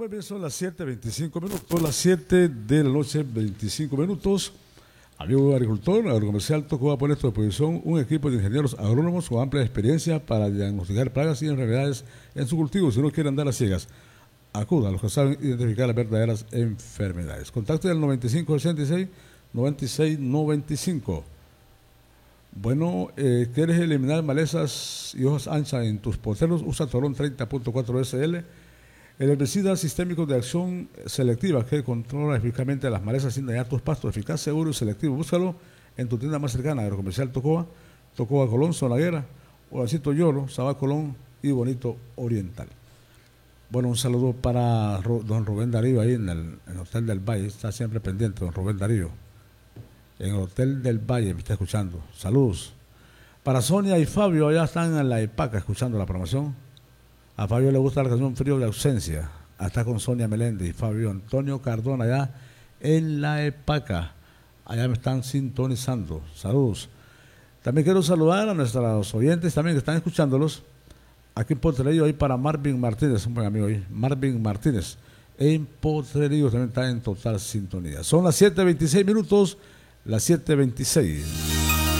Muy bien, son las 7:25 minutos, las 7 de la noche, 25 minutos. Amigo agricultor, Agrocomercial Tocoa pone a tu disposición un equipo de ingenieros agrónomos con amplia experiencia para diagnosticar plagas y enfermedades en su cultivo. Si no quiere andar a ciegas, acuda a los que saben identificar las verdaderas enfermedades. Contacte al 9586-9695. Bueno, ¿quieres eliminar malezas y hojas anchas en tus poteros? Usa Tolón 30.4 SL. El herbicida sistémico de acción selectiva que controla eficazmente las malezas sin dañar tus pastos, eficaz, seguro y selectivo. Búscalo en tu tienda más cercana, Agrocomercial Tocoa, Tocoa Colón, Zonaguera, Oancito Lloro, Sabá Colón y Bonito Oriental. Bueno, un saludo para don Rubén Darío ahí en el Hotel del Valle, está siempre pendiente don Rubén Darío. En el Hotel del Valle me está escuchando. Saludos. Para Sonia y Fabio, allá están en la EPACA escuchando la programación. A Fabio le gusta la canción Frío de Ausencia. Está con Sonia Meléndez y Fabio Antonio Cardona allá en la EPACA. Allá me están sintonizando. Saludos. También quiero saludar a nuestros oyentes también que están escuchándolos. Aquí en Potrerillo, ahí para Marvin Martínez, un buen amigo ahí. Marvin Martínez. En Potrerillo también está en total sintonía. Son las 7:26 minutos, las 7:26.